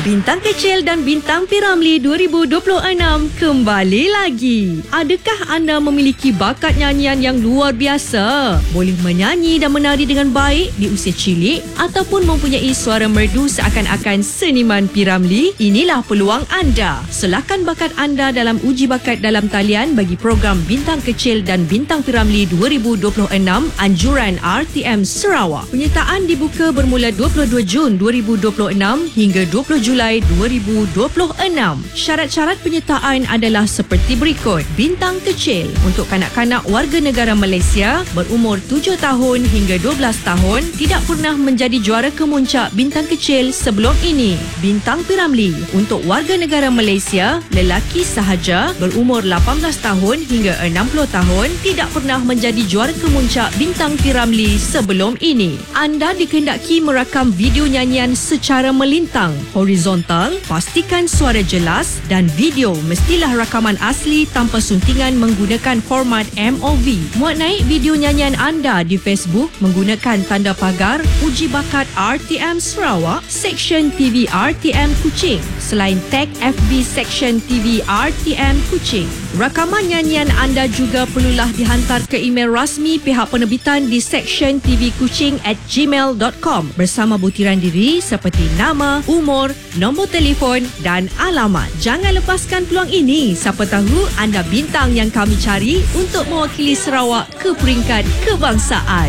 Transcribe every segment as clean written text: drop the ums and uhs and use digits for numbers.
Bintang Kecil dan Bintang P. Ramlee 2026 kembali lagi. Adakah anda memiliki bakat nyanyian yang luar biasa? Boleh menyanyi dan menari dengan baik di usia cilik ataupun mempunyai suara merdu seakan-akan seniman P. Ramlee? Inilah peluang anda. Selahkan bakat anda dalam uji bakat dalam talian bagi program Bintang Kecil dan Bintang P. Ramlee 2026 anjuran RTM Sarawak. Penyertaan dibuka bermula 22 Jun 2026 hingga 20 Julai 2026. Syarat-syarat penyertaan adalah seperti berikut. Bintang Kecil untuk kanak-kanak warga negara Malaysia berumur 7 tahun hingga 12 tahun tidak pernah menjadi juara kemuncak Bintang Kecil sebelum ini. Bintang P. Ramlee untuk warga negara Malaysia lelaki sahaja berumur 18 tahun hingga 60 tahun tidak pernah menjadi juara kemuncak Bintang P. Ramlee sebelum ini. Anda dikehendaki merakam video nyanyian secara melintang, horizontal, pastikan suara jelas dan video mestilah rakaman asli tanpa suntingan menggunakan format MOV. Muat naik video nyanyian anda di Facebook menggunakan tanda pagar Uji Bakat RTM Sarawak, Seksyen TV RTM Kuching selain tag FB Seksyen TV RTM Kuching. Rakaman nyanyian anda juga perlulah dihantar ke email rasmi pihak penerbitan di sectiontvkuching@gmail.com bersama butiran diri seperti nama, umur, nombor telefon dan alamat. Jangan lepaskan peluang ini. Siapa tahu anda bintang yang kami cari untuk mewakili Sarawak ke peringkat kebangsaan.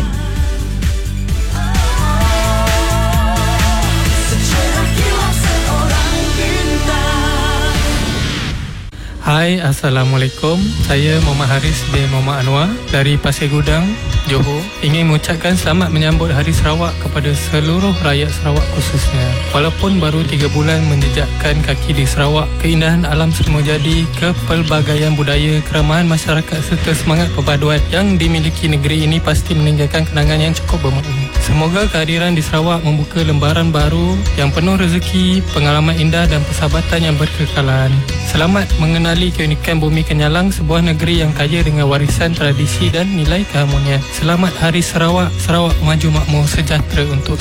Hai, Assalamualaikum. Saya Muhammad Haris bin Muhammad Anwar dari Pasir Gudang, Johor. Ingin mengucapkan selamat menyambut Hari Sarawak kepada seluruh rakyat Sarawak khususnya. Walaupun baru 3 bulan menjejakkan kaki di Sarawak, keindahan alam semua jadi, kepelbagaian budaya, keramahan masyarakat serta semangat perpaduan yang dimiliki negeri ini pasti meninggalkan kenangan yang cukup bermakna. Semoga kehadiran di Sarawak membuka lembaran baru yang penuh rezeki, pengalaman indah dan persahabatan yang berkekalan. Selamat mengenali keunikan Bumi Kenyalang, sebuah negeri yang kaya dengan warisan tradisi dan nilai keharmonian. Selamat Hari Sarawak. Sarawak maju makmur sejahtera untuk